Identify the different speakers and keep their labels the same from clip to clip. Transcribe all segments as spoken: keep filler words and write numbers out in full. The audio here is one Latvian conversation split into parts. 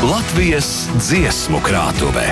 Speaker 1: Latvijas dziesmu krātuve.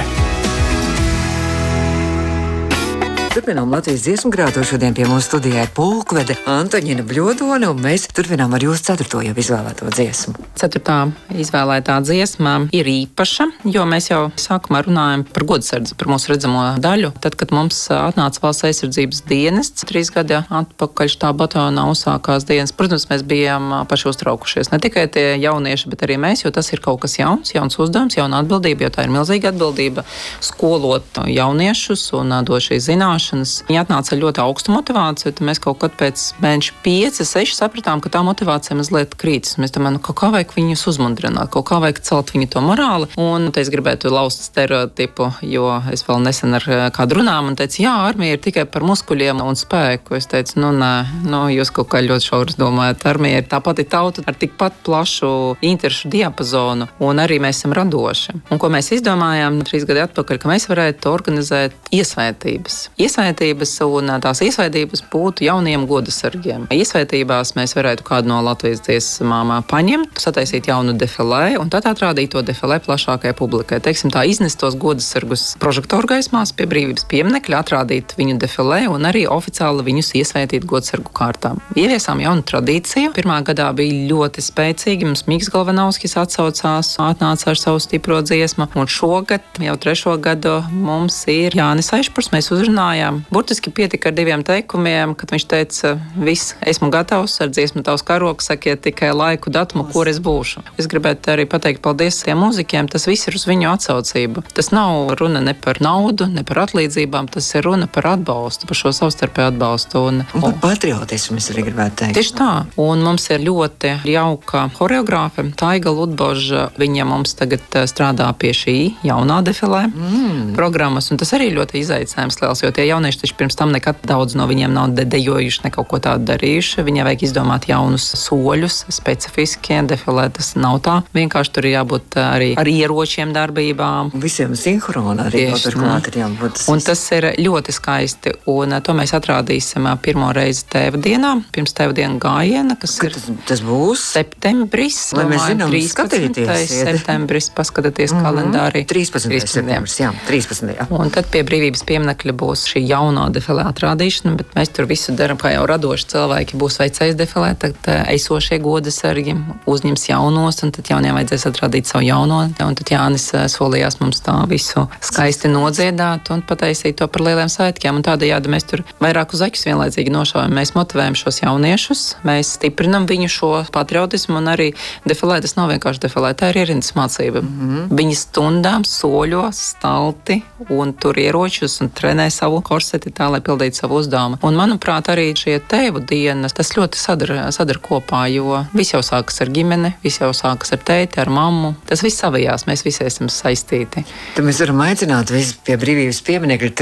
Speaker 2: Turpinām Latvijas dziesmu krātuvi. Šodien pie mums studijā ir pulkvede Antoņina Bļodone, un mēs turpinām ar jūsu ceturto jau izvēlēto dziesmu.
Speaker 3: Ceturtā izvēlētā dziesma ir īpaša, jo mēs jau sākumā runājam par godsardzi, par mūsu redzamo daļu. Tad, kad mums atnāca valsts aizsardzības dienests, trīs gadi atpakaļ štāba bataljonā uzsākās dienas, protams, mēs bijām paši uztraukušies. Ne tikai tie jaunieši, bet arī mēs, jo tas ir kaut kas jauns, jauns uzdevums, jauna atbildība, jo tā ir milzīga atbildība skolot jauniešus un dot šīs zināšanas. Viņi atnāca ar ļoti augstu motivāciju, tad mēs kaut kad pēc mēneša pieci, seši sapratām, ka tā motivācija mazliet krītas. Mēs domājam, nu, kaut kā vajag viņus uzmundrināt, kaut kā vajag celt viņu to morāli. Un es gribētu lauzt stereotipu, jo es vēl nesen ar kādu runām un teicu, jā, armija ir tikai par muskuļiem un spēku. Es teicu, nu, nē, nu, jūs kaut kā ļoti šauras domājat. Armija ir tā pati tauta ar tikpat plašu interešu diapazonu, un arī mēs esam radoši. Un ko mēs izdomājām trīs gadi atpakaļ, ka mēs varētu organizēt iesvētības. Iesvētības, un tās iesvētības būtu jauniem godasargiem. Iesvētībās mēs varētu kādu no Latvijas dziesmām paņemt, sataisīt jaunu defilē, un tad atrādīt to defilē plašākajai publikai. Teiksim tā, iznest tos godasargus prožektoru gaismās pie Brīvības pieminekļa, atrādīt viņu defilē un arī oficiāli viņus iesvētīt godasargu kārtām. Ieviesām jaunu tradīciju. Pirmā gadā bija ļoti spēcīgi, mums Miks Galvanovskis atsaucās, atnāca ar savu stipro dziesmu, un šogad, jau trešo gadu, mums ir Jānis Aišpurs, mēs uzrunājām. Burtiski pietika ar diviem teikumiem, kad viņš teica, viss, esmu gatavs ar dziesmu tavs karoks, sakiet tikai laiku, datumu, kur es būšu. Es gribētu arī pateikt paldies tiem mūzikiem, tas viss ir uz viņu atsaucību. Tas nav runa ne par naudu, ne par atlīdzībām, tas ir runa par atbalstu, par šo savstarpēju atbalstu. Un,
Speaker 2: un par patriotismu es arī gribētu teikt.
Speaker 3: Tieši tā. Un mums ir ļoti jauka choreogrāfe, Taiga Ludboža, viņa mums tagad strādā pie šī jaunā defilē mm. programmas, un tas arī ļoti izaicinājums liels, jo tie jaunieši taču pirms tam nekad daudz no viņiem nav dedejojuši, ne kaut ko tādu darījuši. Viņiem vajag izdomāt jaunus soļus, specifiski, defilē tas nav tā. Vienkārši tur ir jābūt arī ar ieročiem darbībām.
Speaker 2: Visiem sinhrona arī turklāt ir jābūt.
Speaker 3: Un tas ir ļoti skaisti, un to mēs atrādīsim pirmo reizi tēva dienā, pirms tēva dienu gājiena, kas
Speaker 2: Kad
Speaker 3: ir
Speaker 2: tas, tas būs?
Speaker 3: Septembris.
Speaker 2: Lai mēs zinām, skatīties.
Speaker 3: Septembris, paskatieties
Speaker 2: mm-hmm.
Speaker 3: kalendārī.
Speaker 2: trīspadsmitais septembris, jā, trīspadsmitais
Speaker 3: Un tad pie Brīvības pieminekļa būs šī jaunā defilē atrādīšana, bet mēs tur visu darām, kā jau radoši cilvēki. Būs veicējs defilē, tad esošie godasargi uzņems jaunos, un tad jauniem vajadzēs atrādīt savu jauno. Un tad Jānis solījās mums tā visu skaisti nodziedāt un pataisīt to par lieliem svētkiem. Un tādējādi mēs tur vairāk uz aķus vienlaicīgi nošaujam. Mēs motivējam šos jauniešus, mēs stiprinam viņu šo patriotismu, un arī defilē tas nav vienkārši defilē, tā ir ierindas mācība. Mm-hmm. Viņi stundām soļo stalti un tur ieročus un trenē savu korseti tā, lai pildītu savu uzdevumu. Un, manuprāt, arī šie tēvu dienas, tas ļoti sadara, sadara kopā, jo viss jau sākas ar ģimeni, viss jau sākas ar tēti, ar mammu. Tas viss savajās, mēs visi esam saistīti.
Speaker 2: Tad mēs varam aicināt visus pie Brīvības pieminekļa